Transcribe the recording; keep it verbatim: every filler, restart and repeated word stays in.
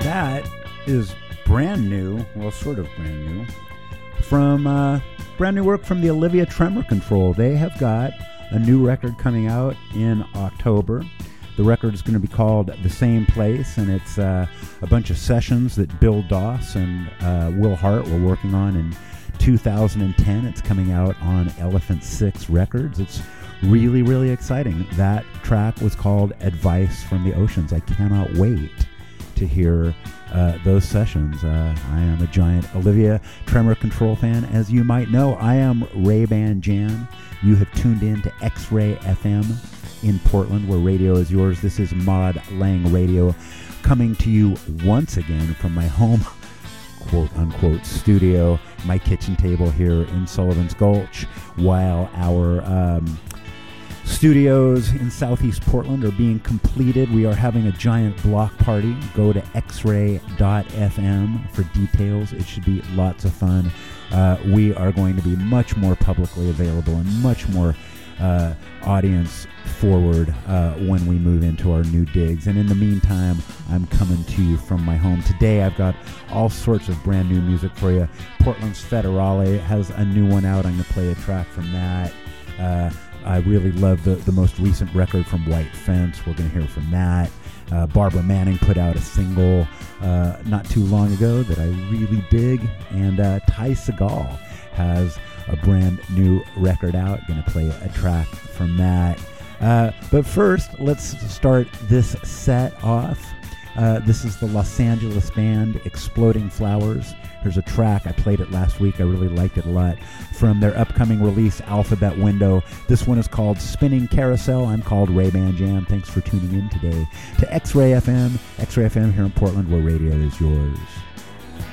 That is brand new, well, sort of brand new, from uh, brand new work from the Olivia Tremor Control. They have got a new record coming out in October. The record is going to be called The Same Place, and it's uh, a bunch of sessions that Bill Doss and uh, Will Hart were working on in two thousand ten. It's coming out on Elephant Six Records. It's really, really exciting. That track was called Advice from the Oceans. I cannot wait to hear uh, those sessions. Uh, I am a giant Olivia Tremor Control fan. As you might know, I am Ray-Ban Jan. You have tuned in to X-Ray F M in Portland, where radio is yours. This is Maud Lang Radio, coming to you once again from my home, quote-unquote, studio, my kitchen table here in Sullivan's Gulch, while our um, studios in Southeast Portland are being completed. We are having a giant block party. Go to x ray dot f m for details. It should be lots of fun. Uh, we are going to be much more publicly available and much more uh, audience forward uh, when we move into our new digs. And in the meantime, I'm coming to you from my home. Today I've got all sorts of brand new music for you. Portland's Federale has a new one out. I'm going to play a track from that. Uh, I really love the, the most recent record from White Fence. We're going to hear from that. Uh, Barbara Manning put out a single uh, not too long ago that I really dig. And uh, Ty Segall has a brand new record out. Going to play a track from that. Uh, but first, let's start this set off. Uh, this is the Los Angeles band Exploding Flowers. Here's a track. I played it last week. I really liked it a lot. From their upcoming release, Alphabet Window. This one is called Spinning Carousel. I'm called Ray-Ban Jan. Thanks for tuning in today to X-Ray F M. X-Ray F M here in Portland, where radio is yours.